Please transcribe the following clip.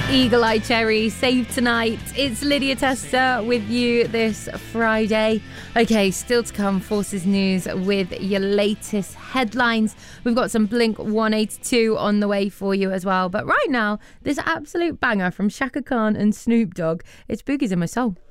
Eagle Eye Cherry, Save Tonight. It's Lydia Tester with you this Friday. Okay, still to come, Forces News with your latest headlines. We've got some Blink 182 on the way for you as well. But right now, this absolute banger from Shaka Khan and Snoop Dogg. It's Boogies in My Soul.